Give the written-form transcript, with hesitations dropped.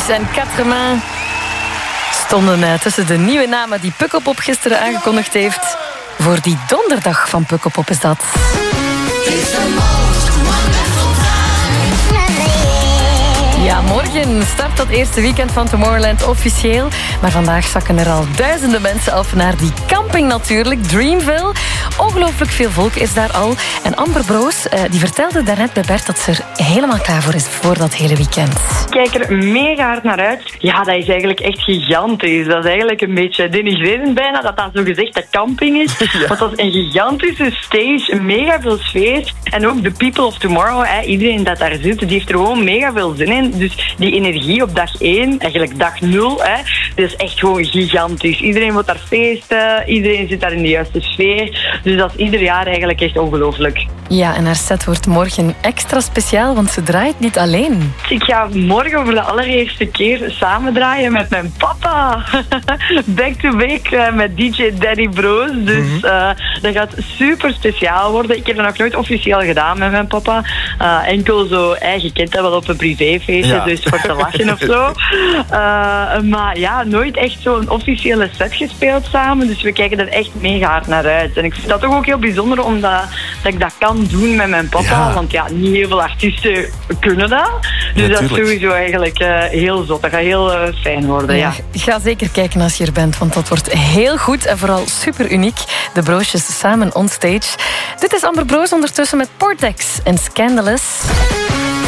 Blues en Quatre-Mains stonden tussen de nieuwe namen die Pukkelpop gisteren aangekondigd heeft. Voor die donderdag van Pukkelpop is dat. Ja, morgen start dat eerste weekend van Tomorrowland officieel. Maar vandaag zakken er al duizenden mensen af naar die camping natuurlijk, Dreamville. Ongelooflijk veel volk is daar al. En Amber Broos die vertelde daarnet bij Bert dat ze er helemaal klaar voor is voor dat hele weekend. Ik kijk er mega hard naar uit. Ja, dat is eigenlijk echt gigantisch. Dat is eigenlijk een beetje denigrerend bijna dat dat zogezegd de camping is. Ja. Want dat is een gigantische stage, mega veel sfeer. En ook de people of tomorrow, iedereen dat daar zit, die heeft er gewoon mega veel zin in. Dus die energie op dag 1, eigenlijk dag 0, dat is echt gewoon gigantisch. Iedereen wil daar feesten, iedereen zit daar in de juiste sfeer. Dus dat is ieder jaar eigenlijk echt ongelooflijk. Ja, en haar set wordt morgen extra speciaal, want ze draait niet alleen. Ik ga morgen voor de allereerste keer samen draaien met mijn papa. Back to back met DJ Danny Broos. Dus dat gaat super speciaal worden. Ik heb dat nog nooit officieel gedaan met mijn papa. Enkel zo, je kent dat wel op een privéfeestje, dus voor te lachen of zo. Maar ja, nooit echt zo'n officiële set gespeeld samen. Dus we kijken er echt mega hard naar uit. En ik vind dat toch ook heel bijzonder, omdat ik dat kan doen met mijn papa. Ja. Want ja, niet heel veel artiesten kunnen dat. Dus dat is sowieso eigenlijk heel zot. Dat gaat heel fijn worden, ja. Ga zeker kijken als je er bent, want dat wordt heel goed en vooral super uniek. De Broosjes samen on stage. Dit is Amber Broos ondertussen met Portex en Scandalous.